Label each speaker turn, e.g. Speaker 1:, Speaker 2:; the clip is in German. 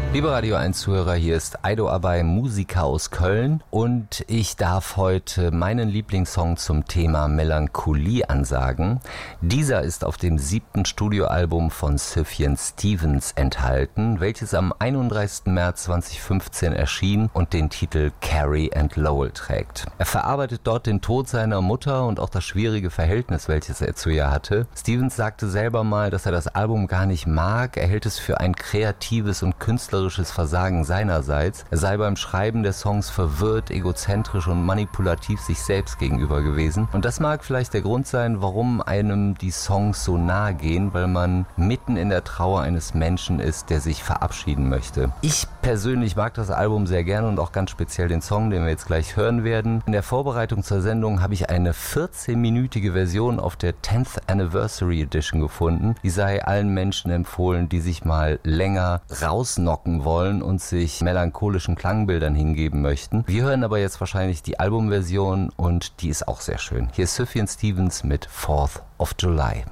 Speaker 1: Liebe Radio 1-Zuhörer, hier ist Aido Abay, Musiker aus Köln, und ich darf heute meinen Lieblingssong zum Thema Melancholie ansagen. Dieser ist auf dem 7. Studioalbum von Sufjan Stevens enthalten, welches am 31. März 2015 erschien und den Titel Carrie and Lowell trägt. Er verarbeitet dort den Tod seiner Mutter und auch das schwierige Verhältnis, welches er zu ihr hatte. Stevens sagte selber mal, dass er das Album gar nicht mag. Er hält es für ein kreatives und künstlerisches Versagen seinerseits. Er sei beim Schreiben der Songs verwirrt, egozentrisch und manipulativ sich selbst gegenüber gewesen. Und das mag vielleicht der Grund sein, warum einem die Songs so nahe gehen, weil man mitten in der Trauer eines Menschen ist, der sich verabschieden möchte. Ich persönlich mag das Album sehr gerne und auch ganz speziell den Song, den wir jetzt gleich hören werden. In der Vorbereitung zur Sendung habe ich eine 14-minütige Version auf der 10th Anniversary Edition gefunden. Die sei allen Menschen empfohlen, die sich mal länger rausnocken wollen und sich melancholischen Klangbildern hingeben möchten. Wir hören aber jetzt wahrscheinlich die Albumversion und die ist auch sehr schön. Hier ist Sufjan Stevens mit 4th of July.